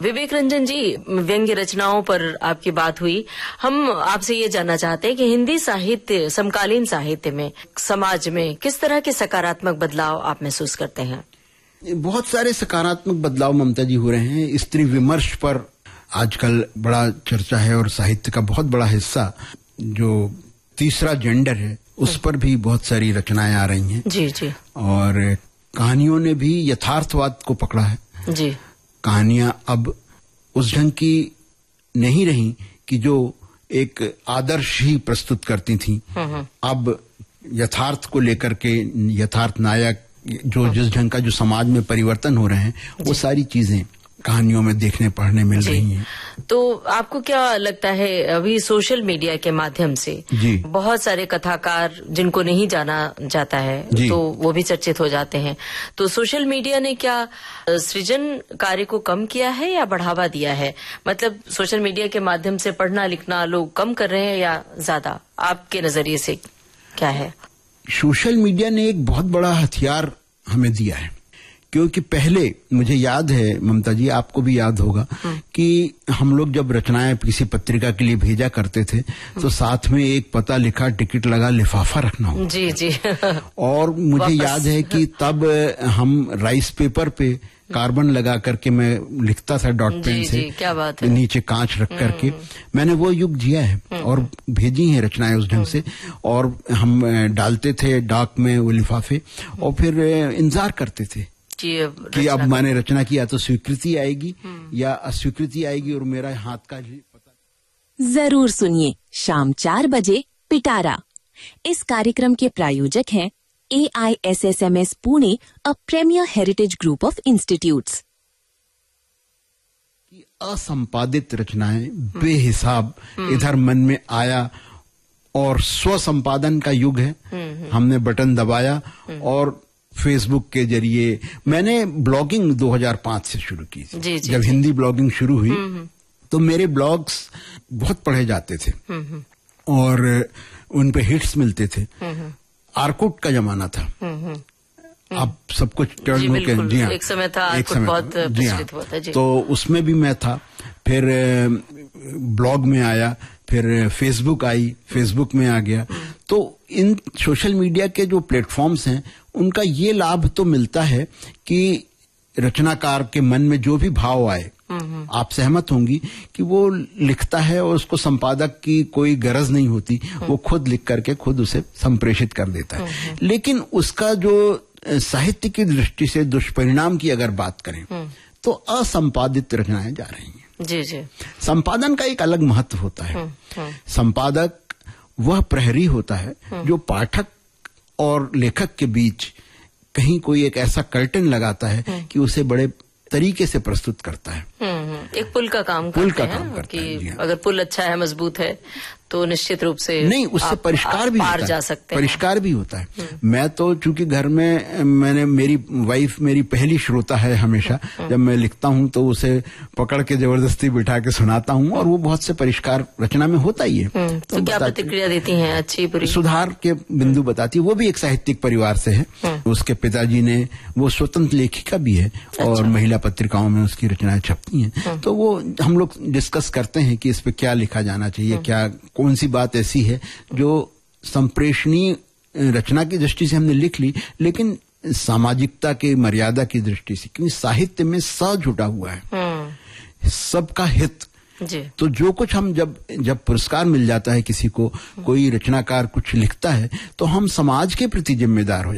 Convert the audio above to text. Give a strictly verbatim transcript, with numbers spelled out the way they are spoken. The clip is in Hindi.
विवेक रंजन जी, व्यंग्य रचनाओं पर आपकी बात हुई। हम आपसे ये जानना चाहते हैं कि हिंदी साहित्य, समकालीन साहित्य में, समाज में किस तरह के सकारात्मक बदलाव आप महसूस करते हैं? बहुत सारे सकारात्मक बदलाव ममता जी हो रहे हैं। स्त्री विमर्श पर आजकल बड़ा चर्चा है और साहित्य का बहुत बड़ा हिस्सा जो तीसरा जेंडर है उस पर भी बहुत सारी रचनाएं आ रही हैं। जी जी। और कहानियों ने भी यथार्थवाद को पकड़ा है। जी। कहानियां अब उस ढंग की नहीं रही कि जो एक आदर्श ही प्रस्तुत करती थी। अब यथार्थ को लेकर के यथार्थ नायक जो जिस ढंग का जो समाज में परिवर्तन हो रहे हैं वो सारी चीजें कहानियों में देखने पढ़ने मिल रही हैं। तो आपको क्या लगता है, अभी सोशल मीडिया के माध्यम से बहुत सारे कथाकार जिनको नहीं जाना जाता है तो वो भी चर्चित हो जाते हैं, तो सोशल मीडिया ने क्या सृजन कार्य को कम किया है या बढ़ावा दिया है? मतलब सोशल मीडिया के माध्यम से पढ़ना लिखना लोग कम कर रहे हैं या ज्यादा? आपके नजरिए से क्या है? सोशल मीडिया ने एक बहुत बड़ा हथियार हमें दिया है, क्योंकि पहले मुझे याद है ममता जी, आपको भी याद होगा कि हम लोग जब रचनाएं किसी पत्रिका के लिए भेजा करते थे तो साथ में एक पता लिखा, टिकट लगा, लिफाफा रखना होता। जी जी। और मुझे याद है कि तब हम राइस पेपर पे कार्बन लगा करके मैं लिखता था डॉट पेन से। जी, क्या बात है। नीचे कांच रख करके मैंने वो युग जिया है और भेजी हैं रचनाएं उस ढंग से। और हम डालते थे डाक में वो लिफाफे और फिर इंतजार करते थे कि अब मैंने रचना की, या तो स्वीकृति आएगी या अस्वीकृति आएगी और मेरा हाथ का पता। जरूर सुनिए शाम चार बजे पिटारा। इस कार्यक्रम के प्रायोजक हैं ए I S S M S Pune, a premiere heritage group of institutes. असंपादित रचनाएं बेहिसाब इधर मन में आया और स्व संपादन का युग है। हमने बटन दबाया और फेसबुक के जरिए मैंने ब्लॉगिंग दो हज़ार पाँच से शुरू की थी। जी, जी, जब जी। हिंदी ब्लॉगिंग शुरू हुई तो मेरे ब्लॉग्स बहुत पढ़े जाते थे और उन पे हिट्स मिलते थे। आर्कुट का जमाना था। अब सब कुछ टर्न होकर, जी हाँ, एक समय था, आर्कुट बहुत प्रचलित हुआ था। जी। तो उसमें भी मैं था, फिर ब्लॉग में आया, फिर फेसबुक आई, फेसबुक में आ गया। तो इन सोशल मीडिया के जो प्लेटफॉर्म्स हैं उनका ये लाभ तो मिलता है कि रचनाकार के मन में जो भी भाव आए, आप सहमत होंगी कि वो लिखता है और उसको संपादक की कोई गरज नहीं होती, वो खुद लिख करके खुद उसे संप्रेषित कर देता है। लेकिन उसका जो साहित्य की दृष्टि से दुष्परिणाम की अगर बात करें तो असंपादित रचनाएं जा रही हैं। जी जी। संपादन का एक अलग महत्व होता है। संपादक वह प्रहरी होता है जो पाठक और लेखक के बीच कहीं कोई एक ऐसा कर्टन लगाता है कि उसे बड़े तरीके से प्रस्तुत करता है। एक पुल का काम पुल करते का हैं काम करता कि है, अगर पुल अच्छा है, मजबूत है, तो निश्चित रूप से नहीं, उससे परिष्कार भी पार होता जा है, सकते हैं। परिष्कार भी होता है। मैं तो चूंकि घर में मैंने, मेरी वाइफ मेरी पहली श्रोता है हमेशा। जब मैं लिखता हूं तो उसे पकड़ के जबरदस्ती बिठा के सुनाता हूं और वो बहुत से परिष्कार रचना में होता ही है। तो, तो क्या प्रतिक्रिया देती हैं? अच्छी बुरी? सुधार के बिंदु बताती है। वो भी एक साहित्यिक परिवार से है। उसके पिताजी ने, वो स्वतंत्र लेखिका भी है और महिला पत्रिकाओं में उसकी रचनाएं छपती हैं। तो वो हम लोग डिस्कस करते हैं कि इस पे क्या लिखा जाना चाहिए, क्या कौन सी बात ऐसी है जो संप्रेषणीय रचना की दृष्टि से हमने लिख ली, लेकिन सामाजिकता के मर्यादा की दृष्टि से, क्योंकि साहित्य में स जुटा हुआ है, सबका हित। जी। तो जो कुछ हम जब जब पुरस्कार मिल जाता है किसी को, कोई रचनाकार कुछ लिखता है, तो हम समाज के प्रति जिम्मेदार हो